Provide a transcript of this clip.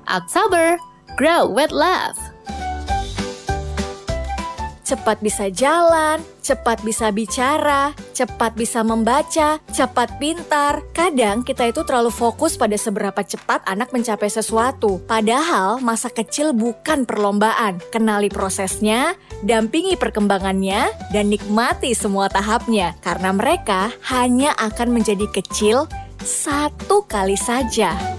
Act sabar, grow with love. Cepat bisa jalan, cepat bisa bicara, cepat bisa membaca, cepat pintar. Kadang kita itu terlalu fokus pada seberapa cepat anak mencapai sesuatu. Padahal masa kecil bukan perlombaan. Kenali prosesnya, dampingi perkembangannya, dan nikmati semua tahapnya. Karena mereka hanya akan menjadi kecil satu kali saja.